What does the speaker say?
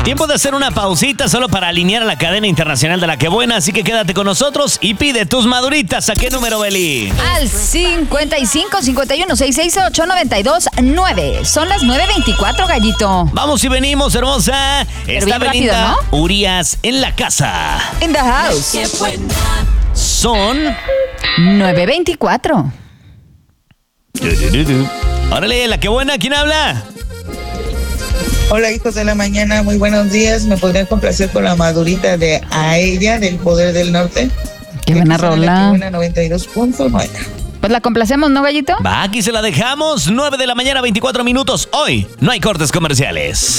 Tiempo de hacer una pausita solo para alinear a la cadena internacional de La Que Buena, así que quédate con nosotros y pide tus maduritas. ¿A qué número, Beli? Al 55 51 668 92 9. Son las 9:24, gallito. Vamos y venimos, hermosa. Está bien rápido, Belinda ¿no? Urias en la casa. In the house. Son... 9:24. Órale, La Que Buena, ¿quién habla? Hola, hijos de la mañana, muy buenos días. ¿Me podrían complacer con la madurita de A ella del Poder del Norte? Qué buena rola. Buena 92.9. Pues la complacemos, ¿no, gallito? Va, aquí se la dejamos. 9 de la mañana, 24 minutos. Hoy no hay cortes comerciales.